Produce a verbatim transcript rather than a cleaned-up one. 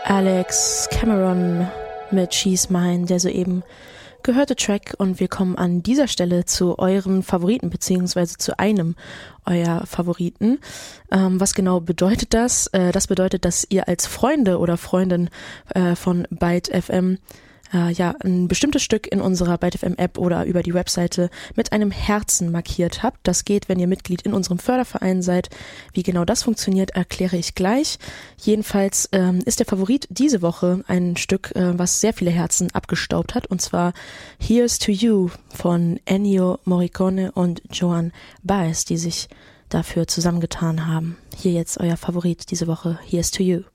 Alex Cameron mit She's Mine, der soeben gehörte Track, und wir kommen an dieser Stelle zu euren Favoriten, beziehungsweise zu einem eurer Favoriten. Ähm, was genau bedeutet das? Äh, das bedeutet, dass ihr als Freunde oder Freundin äh, von Byte F M äh, ja ein bestimmtes Stück in unserer Byte F M App oder über die Webseite mit einem Herzen markiert habt. Das geht, wenn ihr Mitglied in unserem Förderverein seid. Wie genau das funktioniert, erkläre ich gleich. Jedenfalls ähm, ist der Favorit diese Woche ein Stück, äh, was sehr viele Herzen abgestaubt hat, und zwar Here's to You von Ennio Morricone und Joan Baez, die sich dafür zusammengetan haben. Hier jetzt euer Favorit diese Woche, Here's to You.